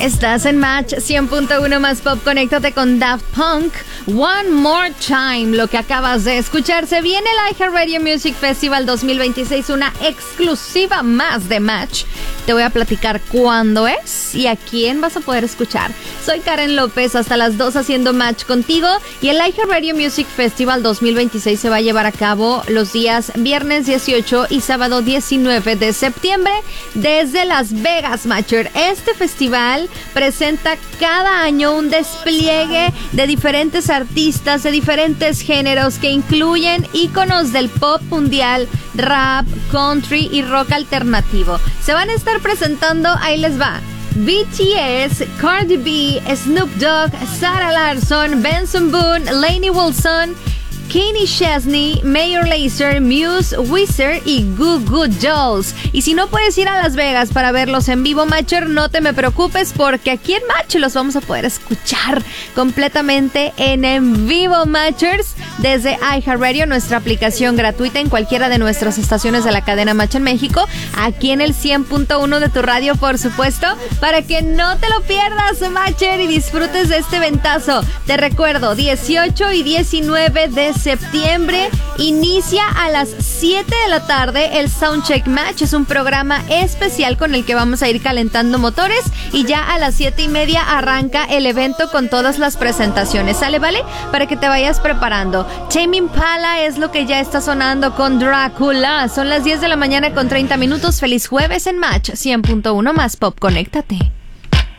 Estás en Match 100.1 más Pop. Conéctate con Daft Punk. One More Time. Lo que acabas de escuchar. Se viene el iHeartRadio Music Festival 2026, una exclusiva más de Match. Te voy a platicar cuándo es y a quién vas a poder escuchar. Soy Karen López, hasta las 2 haciendo Match contigo. Y el iHeartRadio Music Festival 2026 se va a llevar a cabo los días viernes 18 y sábado 19 de septiembre desde Las Vegas, Matcher. Este festival presenta cada año un despliegue de diferentes artistas de diferentes géneros que incluyen íconos del pop mundial, rap, country y rock alternativo. Se van a estar presentando, ahí les va: BTS, Cardi B, Snoop Dogg, Sarah Larsson, Benson Boone, Lainey Wilson, Kenny Chesney, Major Lazer, Muse, Weezer y Goo Goo Dolls. Y si no puedes ir a Las Vegas para verlos en vivo, Matcher, no te me preocupes, porque aquí en Match los vamos a poder escuchar completamente en vivo, Matchers, desde iHeartRadio, nuestra aplicación gratuita en cualquiera de nuestras estaciones de la cadena Match en México, aquí en el 100.1 de tu radio, por supuesto, para que no te lo pierdas, Matcher, y disfrutes de este ventazo. Te recuerdo, 18 y 19 de septiembre inicia a las 7 de la tarde el Soundcheck Match. Es un programa especial con el que vamos a ir calentando motores, y ya a las 7:30 arranca el evento con todas las presentaciones. ¿Sale, vale? Para que te vayas preparando. Tame Impala es lo que ya está sonando con Drácula. Son las 10 de la mañana con 30 minutos. Feliz jueves en Match 100.1 más Pop. Conéctate.